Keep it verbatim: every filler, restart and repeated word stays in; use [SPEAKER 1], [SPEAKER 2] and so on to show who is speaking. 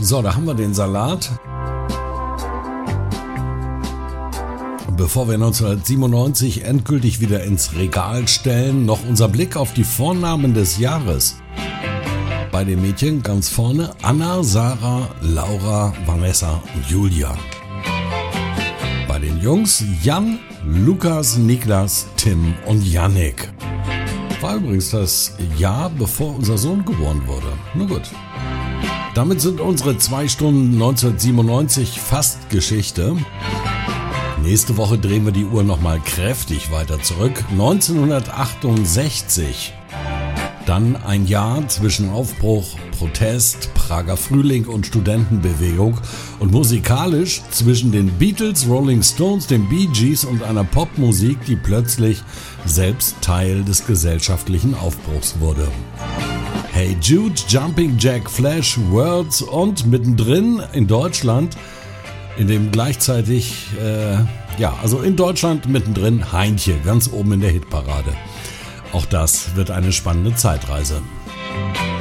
[SPEAKER 1] So, da haben wir den Salat. Bevor wir neunzehnhundertsiebenundneunzig endgültig wieder ins Regal stellen, noch unser Blick auf die Vornamen des Jahres. Bei den Mädchen ganz vorne Anna, Sarah, Laura, Vanessa und Julia. Bei den Jungs Jan, Lukas, Niklas, Tim und Yannick. War übrigens das Jahr, bevor unser Sohn geboren wurde. Na gut. Damit sind unsere zwei Stunden neunzehnhundertsiebenundneunzig fast Geschichte. Nächste Woche drehen wir die Uhr nochmal kräftig weiter zurück. neunzehnhundertachtundsechzig. Dann ein Jahr zwischen Aufbruch, Protest, Prager Frühling und Studentenbewegung und musikalisch zwischen den Beatles, Rolling Stones, den Bee Gees und einer Popmusik, die plötzlich selbst Teil des gesellschaftlichen Aufbruchs wurde. Hey Jude, Jumping Jack Flash, Words und mittendrin in Deutschland, in dem gleichzeitig, äh, ja, also in Deutschland mittendrin Heintje, ganz oben in der Hitparade. Auch das wird eine spannende Zeitreise.